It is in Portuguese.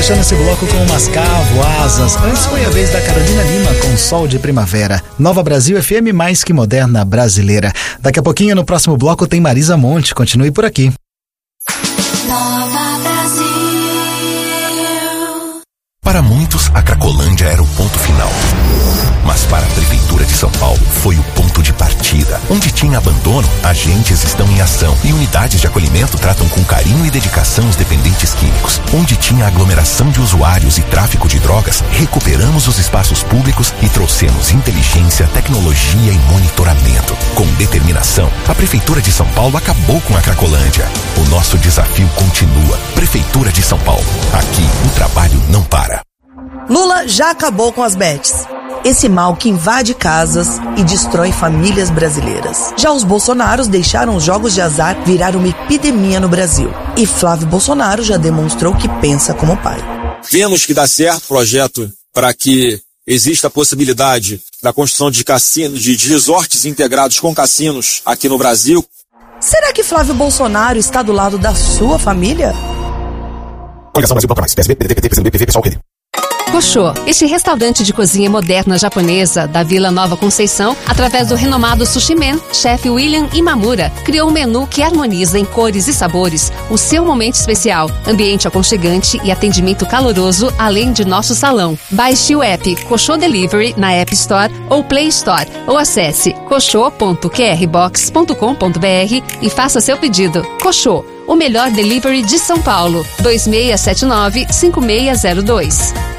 fechando esse bloco com Mascavo, Asas. Antes foi a vez da Carolina Lima com Sol de Primavera. Nova Brasil FM, mais que moderna brasileira. Daqui a pouquinho, no próximo bloco, tem Marisa Monte. Continue por aqui. Nova Brasil. Para muitos, a Cracolândia era o ponto final. Mas para a Prefeitura de São Paulo, foi o ponto de partida. Onde tinha abandono, agentes estão em ação e unidades de acolhimento tratam com carinho e dedicação os dependentes químicos. Onde tinha aglomeração de usuários e tráfico de drogas, recuperamos os espaços públicos e trouxemos inteligência, tecnologia e monitoramento. Com determinação, a Prefeitura de São Paulo acabou com a Cracolândia. O nosso desafio continua. Prefeitura de São Paulo. Aqui, o trabalho não para. Lula já acabou com as bets. Esse mal que invade casas e destrói famílias brasileiras. Já os Bolsonaros deixaram os jogos de azar virar uma epidemia no Brasil. E Flávio Bolsonaro já demonstrou que pensa como pai. Vemos que dá certo o projeto para que exista a possibilidade da construção de cassinos, de resorts integrados com cassinos aqui no Brasil. Será que Flávio Bolsonaro está do lado da sua família? Coligação Brasil Bloco Mais, PSB, PDT, PSDB, PV, pessoal, Rede. Koshô, este restaurante de cozinha moderna japonesa da Vila Nova Conceição, através do renomado Sushi Man, chefe William Imamura, criou um menu que harmoniza em cores e sabores o seu momento especial, ambiente aconchegante e atendimento caloroso, além de nosso salão. Baixe o app Koshô Delivery na App Store ou Play Store, ou acesse koshô.qrbox.com.br e faça seu pedido. Koshô, o melhor delivery de São Paulo. 2679-5602.